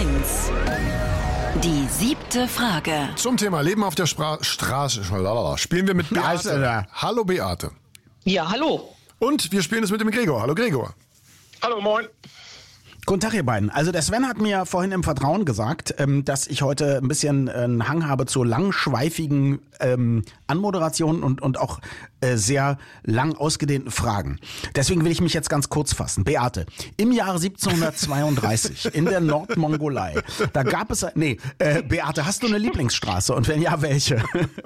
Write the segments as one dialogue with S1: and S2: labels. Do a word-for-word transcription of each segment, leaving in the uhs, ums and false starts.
S1: eins. Die siebte Frage.
S2: Zum Thema Leben auf der Spra- Straße. Lalala. Spielen wir mit Beate. Hallo Beate.
S3: Ja, hallo.
S2: Und wir spielen es mit dem Gregor. Hallo Gregor.
S4: Hallo, moin.
S5: Guten Tag, ihr beiden. Also der Sven hat mir vorhin im Vertrauen gesagt, ähm, dass ich heute ein bisschen äh, einen Hang habe zu langschweifigen ähm, Anmoderationen und, und auch äh, sehr lang ausgedehnten Fragen. Deswegen will ich mich jetzt ganz kurz fassen. Beate, im Jahre siebzehnhundertzweiunddreißig in der Nordmongolei, da gab es... Nee, äh, Beate, hast du eine Lieblingsstraße? Und wenn ja, welche?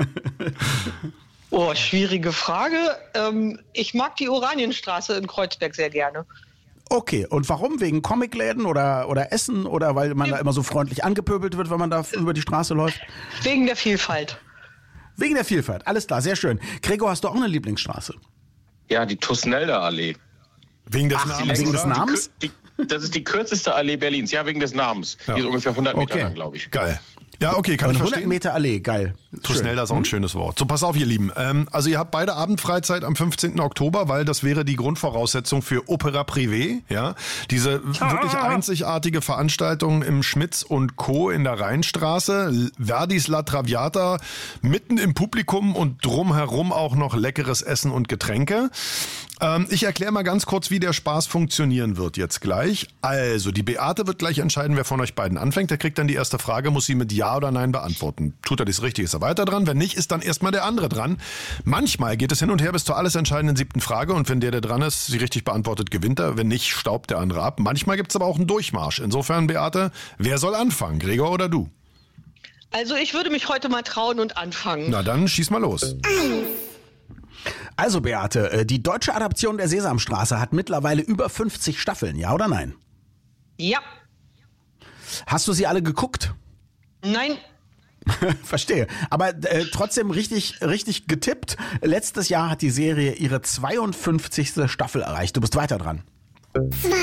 S3: Oh, schwierige Frage. Ähm, ich mag die Oranienstraße in Kreuzberg sehr gerne.
S5: Okay, und warum? Wegen Comicläden oder, oder Essen oder weil man da immer so freundlich angepöbelt wird, wenn man da über die Straße läuft?
S3: Wegen der Vielfalt.
S5: Wegen der Vielfalt, alles klar, sehr schön. Gregor, hast du auch eine Lieblingsstraße?
S4: Ja, die Tusnelder Allee.
S2: Wegen des
S5: Ach,
S2: Namens,
S5: wegen
S2: oder?
S5: des Namens?
S4: Die, die, das ist die kürzeste Allee Berlins. Ja, wegen des Namens.
S2: Ja.
S4: Die ist ungefähr hundert Meter
S5: Okay.
S4: lang, glaube ich.
S2: Geil. Ja, okay, kann ich
S5: hundert
S2: verstehen.
S5: Meter Allee, geil.
S2: Schnell, das ist auch ein schönes Wort. So, pass auf, ihr Lieben. Ähm, also ihr habt beide Abendfreizeit am fünfzehnten Oktober, weil das wäre die Grundvoraussetzung für Opera Privé. Ja, diese wirklich einzigartige Veranstaltung im Schmitz und Co. in der Rheinstraße. Verdis La Traviata mitten im Publikum und drumherum auch noch leckeres Essen und Getränke. Ähm, ich erkläre mal ganz kurz, wie der Spaß funktionieren wird jetzt gleich. Also, die Beate wird gleich entscheiden, wer von euch beiden anfängt. Der kriegt dann die erste Frage, muss sie mit Ja oder Nein beantworten. Tut er das richtig, ist er weiter dran. Wenn nicht, ist dann erstmal der andere dran. Manchmal geht es hin und her bis zur alles entscheidenden siebten Frage und wenn der, der dran ist, sie richtig beantwortet, gewinnt er. Wenn nicht, staubt der andere ab. Manchmal gibt es aber auch einen Durchmarsch. Insofern, Beate, wer soll anfangen? Gregor oder du?
S3: Also ich würde mich heute mal trauen und anfangen.
S2: Na dann, schieß mal los.
S5: Also Beate, äh, die deutsche Adaption der Sesamstraße hat mittlerweile über fünfzig Staffeln, ja oder nein?
S3: Ja.
S5: Hast du sie alle geguckt?
S3: Nein.
S5: Verstehe. Aber äh, trotzdem richtig, richtig getippt. Letztes Jahr hat die Serie ihre zweiundfünfzigste Staffel erreicht. Du bist weiter dran.
S6: Zwei.